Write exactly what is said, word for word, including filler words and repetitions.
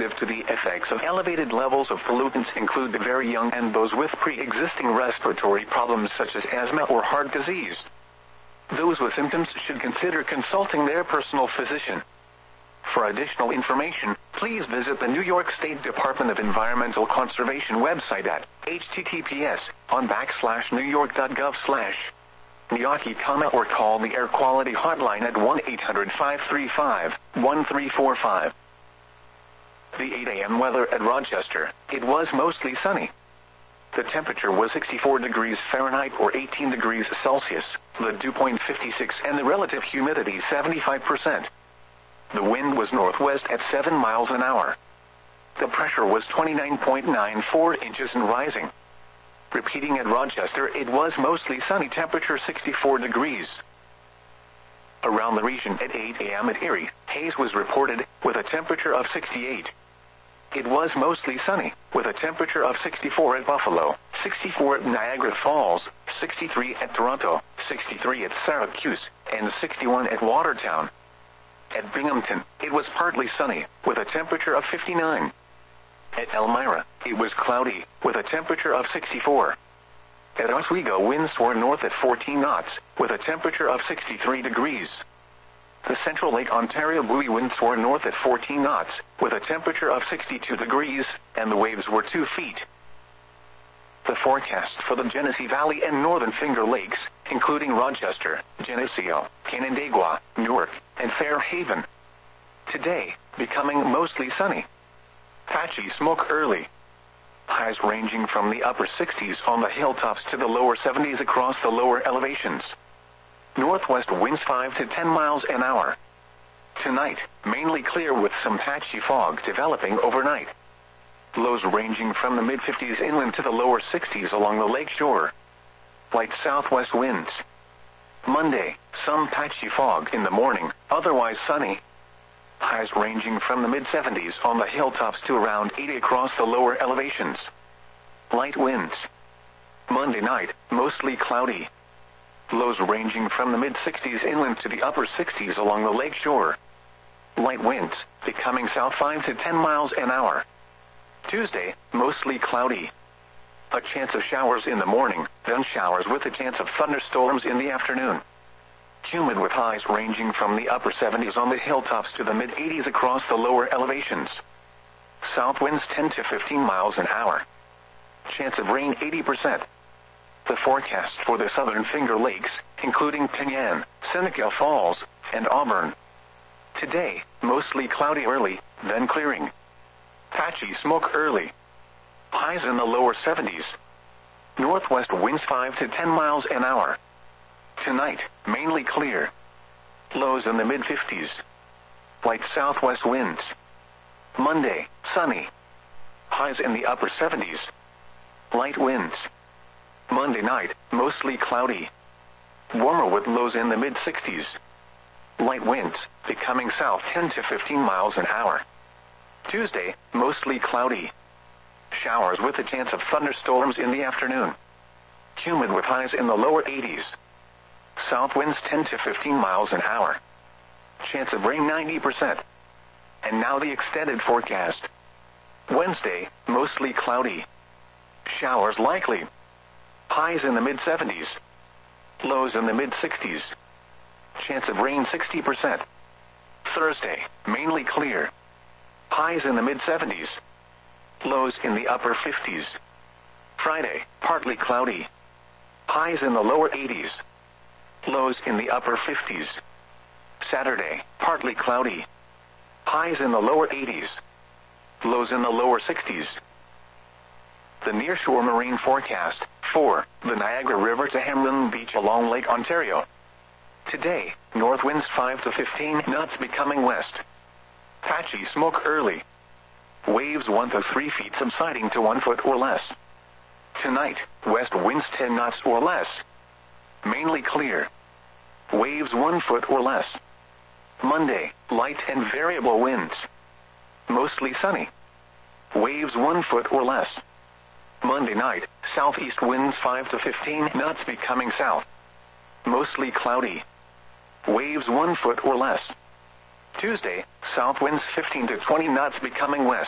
to the effects of elevated levels of pollutants include the very young and those with pre-existing respiratory problems such as asthma or heart disease. Those with symptoms should consider consulting their personal physician. For additional information, please visit the New York State Department of Environmental Conservation website at https on backslash newyork.gov slash Miyake, or call the Air Quality Hotline at one eight hundred five three five one three four five. The eight a m weather at Rochester. It was mostly sunny. The temperature was sixty-four degrees Fahrenheit or eighteen degrees Celsius, the dew point fifty-six and the relative humidity seventy-five percent. The wind was northwest at seven miles an hour. The pressure was twenty-nine point nine four inches and rising. Repeating at Rochester, it was mostly sunny, temperature sixty-four degrees. Around the region at eight a m at Erie, haze was reported, with a temperature of sixty-eight. It was mostly sunny, with a temperature of sixty-four at Buffalo, sixty-four at Niagara Falls, sixty-three at Toronto, sixty-three at Syracuse, and sixty-one at Watertown. At Binghamton, it was partly sunny, with a temperature of fifty-nine. At Elmira, it was cloudy, with a temperature of sixty-four. At Oswego, winds were north at fourteen knots, with a temperature of sixty-three degrees. The Central Lake Ontario buoy winds were north at fourteen knots, with a temperature of sixty-two degrees, and the waves were two feet. The forecast for the Genesee Valley and Northern Finger Lakes, including Rochester, Geneseo, Canandaigua, Newark, and Fairhaven. Today, becoming mostly sunny. Patchy smoke early. Highs ranging from the upper sixties on the hilltops to the lower seventies across the lower elevations. Northwest winds five to ten miles an hour. Tonight, mainly clear with some patchy fog developing overnight. Lows ranging from the mid-fifties inland to the lower sixties along the lake shore. Light southwest winds. Monday, some patchy fog in the morning, otherwise sunny. Highs ranging from the mid-seventies on the hilltops to around eighty across the lower elevations. Light winds. Monday night, mostly cloudy. Lows ranging from the mid-sixties inland to the upper sixties along the lake shore. Light winds, becoming south five to ten miles an hour. Tuesday, mostly cloudy. A chance of showers in the morning, then showers with a chance of thunderstorms in the afternoon. Humid with highs ranging from the upper seventies on the hilltops to the mid-eighties across the lower elevations. South winds ten to fifteen miles an hour. Chance of rain eighty percent. The forecast for the Southern Finger Lakes, including Penyan, Seneca Falls, and Auburn. Today, mostly cloudy early, then clearing. Patchy smoke early. Highs in the lower seventies. Northwest winds five to ten miles an hour. Tonight, mainly clear. Lows in the mid-fifties. Light southwest winds. Monday, sunny. Highs in the upper seventies. Light winds. Monday night, mostly cloudy. Warmer with lows in the mid-sixties. Light winds, becoming south ten to fifteen miles an hour. Tuesday, mostly cloudy. Showers with a chance of thunderstorms in the afternoon. Humid with highs in the lower eighties. South winds ten to fifteen miles an hour. Chance of rain ninety percent. And now the extended forecast. Wednesday, mostly cloudy. Showers likely. Highs in the mid-seventies. Lows in the mid-sixties. Chance of rain sixty percent. Thursday, mainly clear. Highs in the mid-seventies. Lows in the upper fifties. Friday, partly cloudy. Highs in the lower eighties. Lows in the upper fifties. Saturday, partly cloudy. Highs in the lower eighties. Lows in the lower sixties. The nearshore marine forecast for the Niagara River to Hamlin Beach along Lake Ontario. Today, north winds five to fifteen knots becoming west. Patchy smoke early. Waves one to three feet subsiding to one foot or less. Tonight, west winds ten knots or less. Mainly clear. Waves one foot or less. Monday, light and variable winds. Mostly sunny. Waves one foot or less. Monday night, southeast winds five to fifteen knots becoming south. Mostly cloudy. Waves one foot or less. Tuesday, south winds fifteen to twenty knots becoming west.